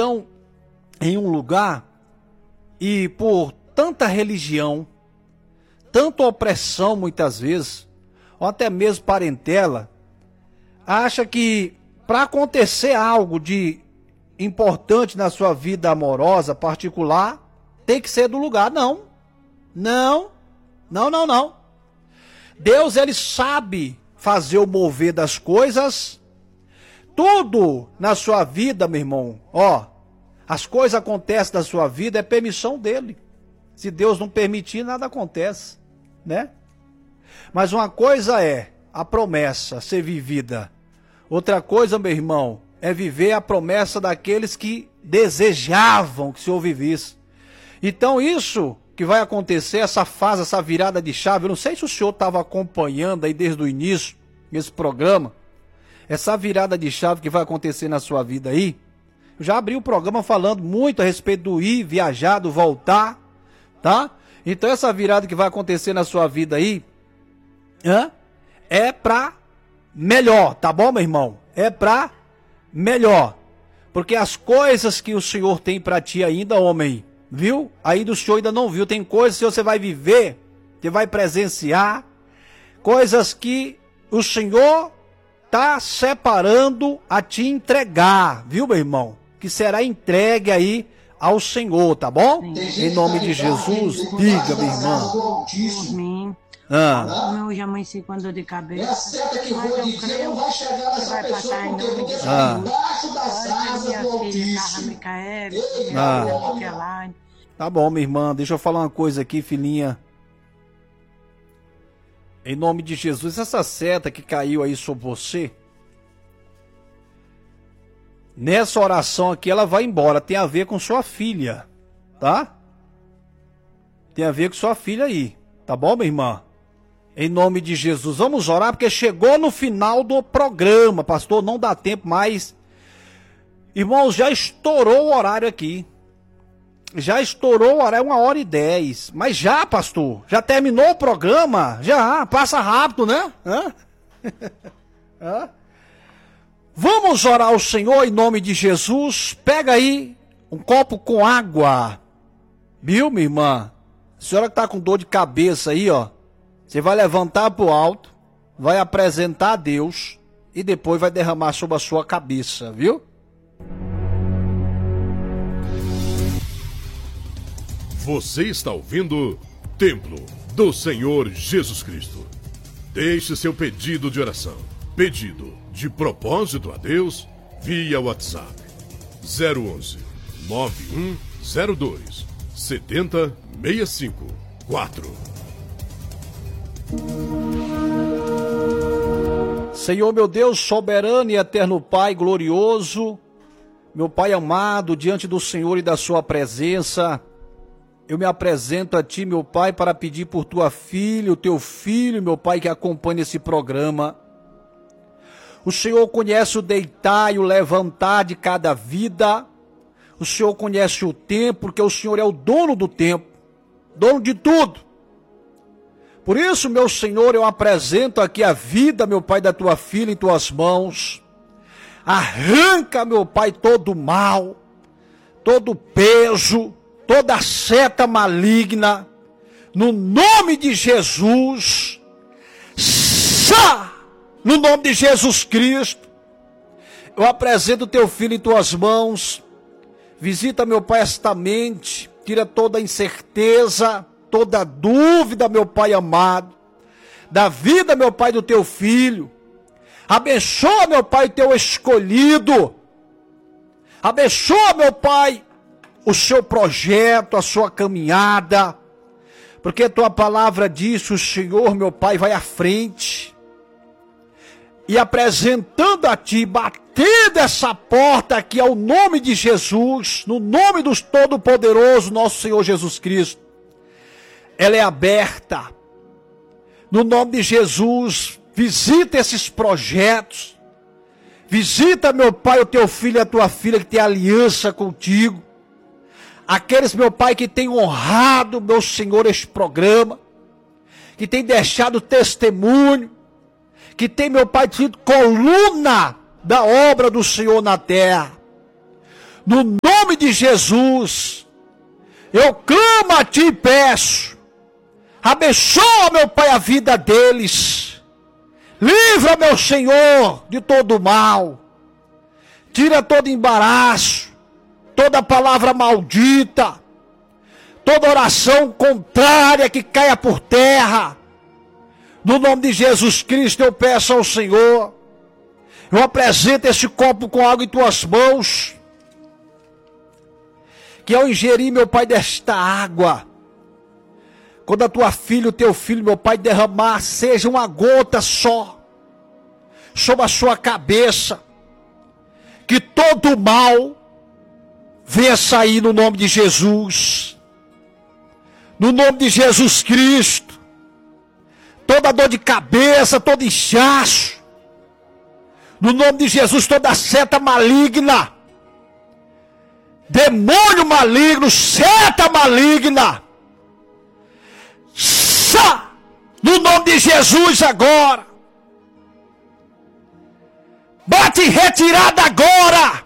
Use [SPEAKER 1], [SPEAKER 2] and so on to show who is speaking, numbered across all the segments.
[SPEAKER 1] estão em um lugar e por tanta religião, tanta opressão muitas vezes, ou até mesmo parentela, acha que para acontecer algo de importante na sua vida amorosa, particular, tem que ser do lugar. Não. Deus, ele sabe fazer o mover das coisas. Tudo na sua vida, meu irmão, as coisas acontecem na sua vida, é permissão dele. Se Deus não permitir, nada acontece, né? Mas uma coisa é a promessa ser vivida. Outra coisa, meu irmão, é viver a promessa daqueles que desejavam que o Senhor vivesse. Então isso que vai acontecer, essa fase, essa virada de chave, eu não sei se o senhor estava acompanhando aí desde o início, esse programa, essa virada de chave que vai acontecer na sua vida aí. Eu já abri o programa falando muito a respeito do ir, viajar, do voltar, tá? Então essa virada que vai acontecer na sua vida aí, é pra melhor, tá bom, meu irmão? É pra melhor. Porque as coisas que o Senhor tem pra ti ainda, homem, viu? Ainda o Senhor ainda não viu. Tem coisas que você vai viver, que vai presenciar, coisas que o Senhor tá separando a te entregar, viu, meu irmão? Que será entregue aí ao Senhor, tá bom? Em nome de Jesus, diga, minha irmã.
[SPEAKER 2] Eu já amanheci com dor de cabeça, mas eu creio que vai passar em nome de Jesus. Olha, minha filha, Carla Micaele, Miquelane.
[SPEAKER 1] Tá bom, minha irmã, deixa eu falar uma coisa aqui, filhinha. Em nome de Jesus, essa seta que caiu aí sobre você, nessa oração aqui, ela vai embora. Tem a ver com sua filha, tá? Tem a ver com sua filha aí, tá bom, minha irmã? Em nome de Jesus, vamos orar, porque chegou no final do programa, pastor, não dá tempo mais. Irmãos, já estourou o horário aqui. Já estourou o horário, 1h10. Mas já, pastor, já terminou o programa? Já, passa rápido, né? Vamos orar ao Senhor em nome de Jesus. Pega aí um copo com água. Viu, minha irmã? A senhora que tá com dor de cabeça aí, você vai levantar pro alto, vai apresentar a Deus e depois vai derramar sobre a sua cabeça, viu?
[SPEAKER 3] Você está ouvindo Templo do Senhor Jesus Cristo. Deixe seu pedido de oração, pedido de propósito a Deus via WhatsApp 011 9102 7065 4.
[SPEAKER 1] Senhor, meu Deus, soberano e eterno Pai glorioso, meu Pai amado, diante do Senhor e da sua presença, eu me apresento a Ti, meu Pai, para pedir por Tua filha, o Teu filho, meu Pai, que acompanha esse programa. O Senhor conhece o deitar e o levantar de cada vida. O Senhor conhece o tempo, porque o Senhor é o dono do tempo, dono de tudo. Por isso, meu Senhor, eu apresento aqui a vida, meu Pai, da Tua filha em Tuas mãos. Arranca, meu Pai, todo o mal, todo o peso, toda a seta maligna, no nome de Jesus. No nome de Jesus Cristo, eu apresento Teu filho em Tuas mãos. Visita, meu Pai, esta mente, tira toda a incerteza, toda dúvida, meu Pai amado, da vida, meu Pai, do Teu filho. Abençoa, meu Pai, Teu escolhido. Abençoa, meu Pai, o seu projeto, a sua caminhada, porque Tua palavra diz, o Senhor, meu Pai, vai à frente, e apresentando a Ti, batendo essa porta aqui ao nome de Jesus, no nome do Todo-Poderoso, nosso Senhor Jesus Cristo, ela é aberta, no nome de Jesus. Visita esses projetos, visita, meu Pai, o Teu filho e a Tua filha que tem aliança contigo, aqueles, meu Pai, que tem honrado, meu Senhor, este programa, que tem deixado testemunho, que tem, meu Pai, sido coluna da obra do Senhor na terra. No nome de Jesus, eu clamo a Ti e peço, abençoa, meu Pai, a vida deles. Livra, meu Senhor, de todo mal. Tira todo embaraço, toda palavra maldita, toda oração contrária que caia por terra. No nome de Jesus Cristo eu peço ao Senhor, eu apresento esse copo com água em Tuas mãos, que ao ingerir, meu Pai, desta água, quando a Tua filha, o Teu filho, meu Pai, derramar, seja uma gota só, sobre a sua cabeça, que todo mal venha sair no nome de Jesus, no nome de Jesus Cristo. Toda dor de cabeça, todo inchaço, no nome de Jesus, toda seta maligna, demônio maligno, seta maligna, no nome de Jesus agora, bate em retirada agora,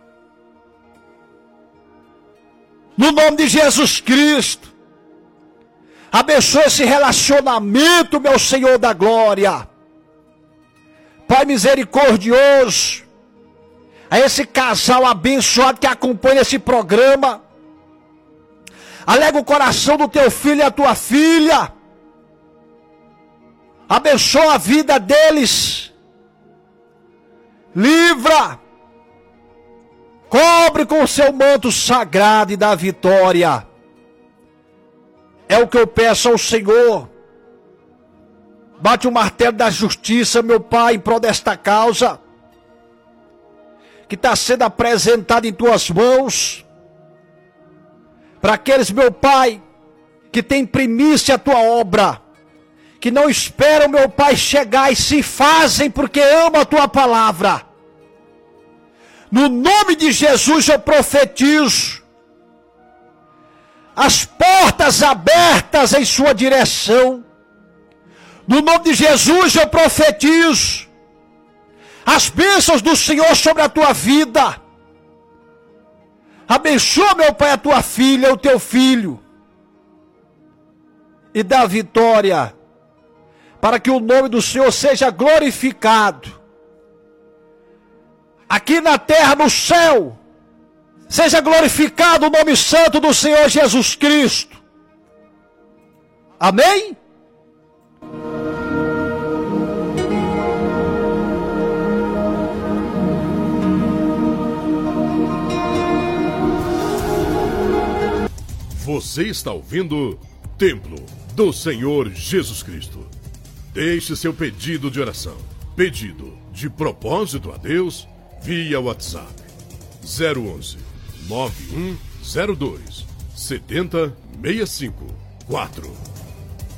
[SPEAKER 1] no nome de Jesus Cristo. Abençoa esse relacionamento, meu Senhor da glória. Pai misericordioso, a esse casal abençoado que acompanha esse programa, alega o coração do Teu filho e a Tua filha. Abençoa a vida deles. Livra. Cobre com o Seu manto sagrado e dá vitória. É o que eu peço ao Senhor. Bate o martelo da justiça, meu Pai, em prol desta causa, que está sendo apresentada em Tuas mãos, para aqueles, meu Pai, que tem primícia a Tua obra, que não esperam, meu Pai, chegar e se fazem porque amam a Tua palavra. No nome de Jesus eu profetizo as portas abertas em sua direção. No nome de Jesus eu profetizo as bênçãos do Senhor sobre a tua vida. Abençoa, meu Pai, a tua filha, o teu filho, e dá vitória, para que o nome do Senhor seja glorificado, aqui na terra, no céu. Seja glorificado o nome santo do Senhor Jesus Cristo. Amém?
[SPEAKER 3] Você está ouvindo Templo do Senhor Jesus Cristo. Deixe seu pedido de oração, pedido de propósito a Deus, via WhatsApp 011 9102 7065 4.